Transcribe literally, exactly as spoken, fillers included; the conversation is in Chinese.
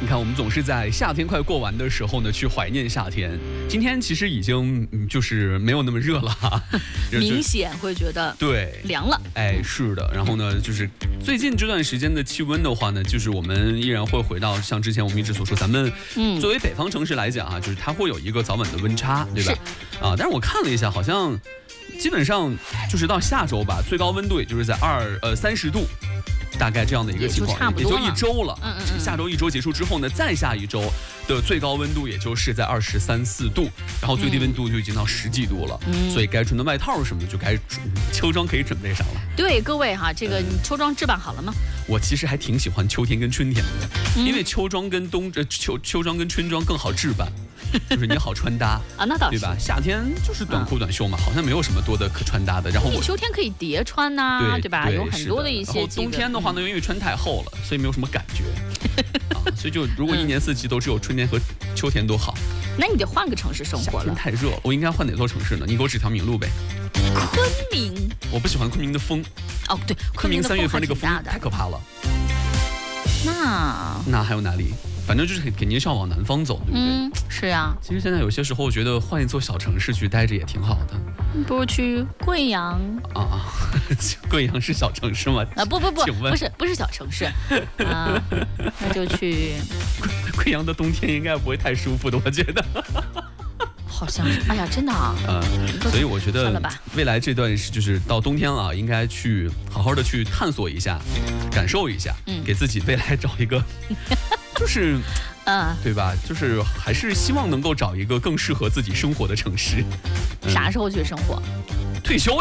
你看，我们总是在夏天快过完的时候呢，去怀念夏天。今天其实已经嗯就是没有那么热了哈， 明显会觉得对凉了。 哎，是的。然后呢，就是最近这段时间的气温的话呢，就是我们依然会回到像之前我们一直所说，咱们作为北方城市来讲啊，就是它会有一个早晚的温差，对吧？啊，但是我看了一下，好像基本上就是到下周吧，最高温度也就是在二呃三十度。大概这样的一个情况，也就一周了。嗯嗯，下周一周结束之后呢，再下一周的最高温度也就是在二十三四度，然后最低温度就已经到十几度了。嗯，所以该穿的外套什么的就该秋装可以准备上了。 对，各位哈，这个秋装置办好了吗？ 我其实还挺喜欢秋天跟春天的，嗯、因为秋装跟冬呃秋秋装跟春装更好置办。就是你好穿搭啊，那倒是对吧？夏天就是短裤短袖嘛，好像没有什么多的可穿搭的。然后你秋天可以叠穿呐、啊，对吧？有很多的一些。 然后冬天的话呢，因为穿太厚了，所以没有什么感觉啊。所以就如果一年四季都只有春天和秋天多好。 那你得换个城市生活了。 夏天太热了，我应该换哪座城市呢？你给我指条明路呗。 昆明。 我不喜欢昆明的风。 哦，对， 昆明三月份那个风太可怕了。 那那还有哪里？反正就是肯定是要往南方走，对不对？ 嗯，是啊。 其实现在有些时候，我觉得换一座小城市去待着也挺好的。 不如去贵阳啊？贵阳是小城市吗？ 啊，不不不，不是不是小城市啊，那就去贵阳的冬天应该不会太舒服的，我觉得。 好像是，哎呀，真的啊。 嗯，所以我觉得未来这段是就是到冬天啊，应该去好好的去探索一下，感受一下，嗯，给自己未来找一个。就是，嗯，对吧？就是还是希望能够找一个更适合自己生活的城市。 啥时候去生活？ 退休。